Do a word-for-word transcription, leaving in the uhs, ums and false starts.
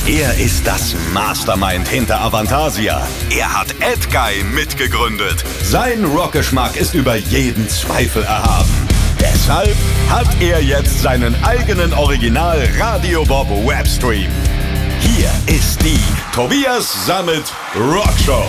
Er ist das Mastermind hinter Avantasia. Er hat Edguy mitgegründet. Sein Rockgeschmack ist über jeden Zweifel erhaben. Deshalb hat er jetzt seinen eigenen Original Radio Bob Webstream. Hier ist die Tobias Sammet Rockshow.